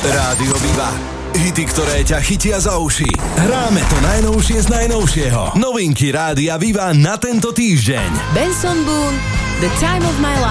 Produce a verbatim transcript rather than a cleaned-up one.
Rádio Viva. Hity, ktoré ťa chytia za uši. Hráme to najnovšie z najnovšieho. Novinky Rádia Viva na tento týždeň. Benson Boone, The Time of My Life.